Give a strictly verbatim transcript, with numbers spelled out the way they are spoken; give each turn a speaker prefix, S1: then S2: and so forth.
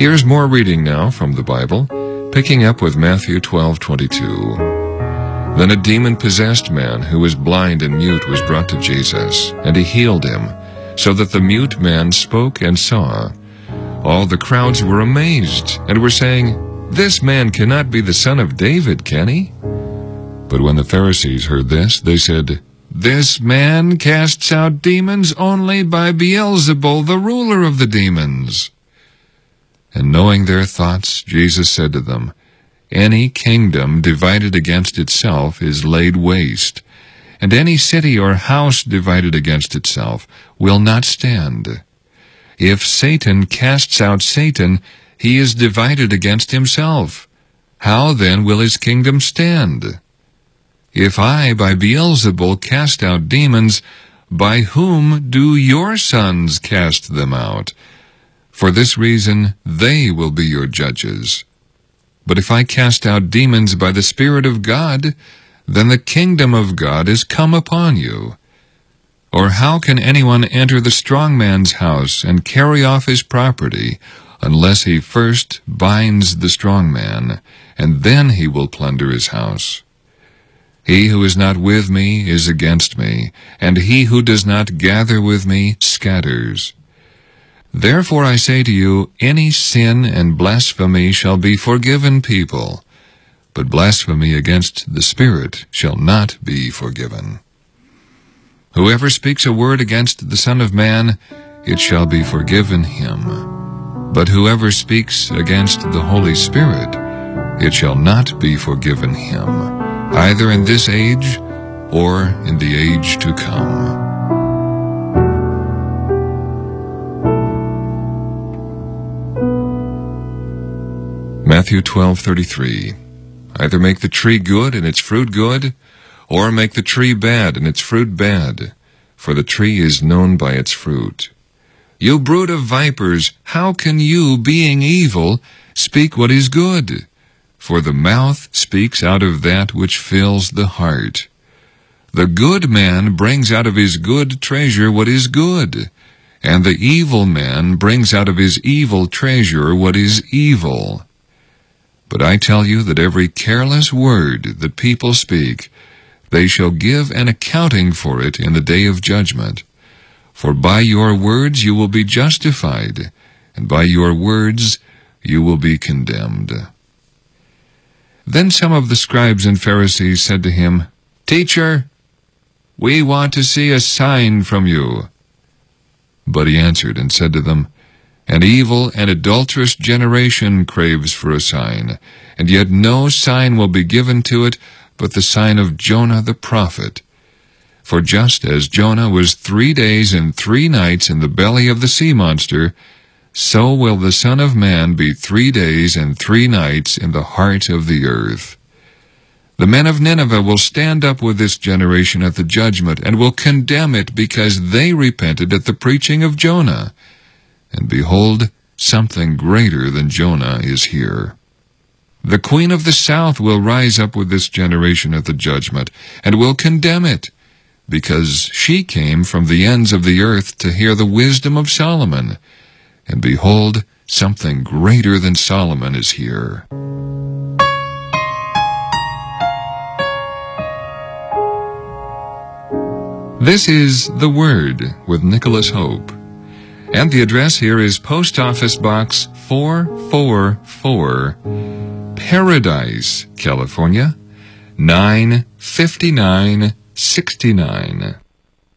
S1: Here's more reading now from the Bible, picking up with Matthew twelve twenty-two. Then a demon-possessed man who was blind and mute was brought to Jesus, and he healed him, so that the mute man spoke and saw. All the crowds were amazed, and were saying, "This man cannot be the son of David, can he?" But when the Pharisees heard this, they said, "This man casts out demons only by Beelzebul, the ruler of the demons." And knowing their thoughts, Jesus said to them, "Any kingdom divided against itself is laid waste, and any city or house divided against itself will not stand. If Satan casts out Satan, he is divided against himself. How then will his kingdom stand? If I by Beelzebul cast out demons, by whom do your sons cast them out? For this reason they will be your judges. But if I cast out demons by the Spirit of God, then the kingdom of God is come upon you. Or how can anyone enter the strong man's house and carry off his property, unless he first binds the strong man, and then he will plunder his house? He who is not with me is against me, and he who does not gather with me scatters. Therefore I say to you, any sin and blasphemy shall be forgiven people, but blasphemy against the Spirit shall not be forgiven. Whoever speaks a word against the Son of Man, it shall be forgiven him. But whoever speaks against the Holy Spirit, it shall not be forgiven him, either in this age or in the age to come. Matthew twelve thirty-three. Either make the tree good and its fruit good, or make the tree bad and its fruit bad, for the tree is known by its fruit. You brood of vipers, how can you, being evil, speak what is good? For the mouth speaks out of that which fills the heart. The good man brings out of his good treasure what is good, and the evil man brings out of his evil treasure what is evil. But I tell you that every careless word that people speak, they shall give an accounting for it in the day of judgment. For by your words you will be justified, and by your words you will be condemned. Then some of the scribes and Pharisees said to him, "Teacher, we want to see a sign from you." But he answered and said to them, "An evil and adulterous generation craves for a sign, and yet no sign will be given to it but the sign of Jonah the prophet. For just as Jonah was three days and three nights in the belly of the sea monster, so will the Son of Man be three days and three nights in the heart of the earth. The men of Nineveh will stand up with this generation at the judgment, and will condemn it because they repented at the preaching of Jonah. And behold, something greater than Jonah is here. The queen of the south will rise up with this generation at the judgment, and will condemn it, because she came from the ends of the earth to hear the wisdom of Solomon. And behold, something greater than Solomon is here." This is The Word with Nicholas Hope. And the address here is Post Office Box four four four, Paradise, California, nine fifty-nine sixty-nine.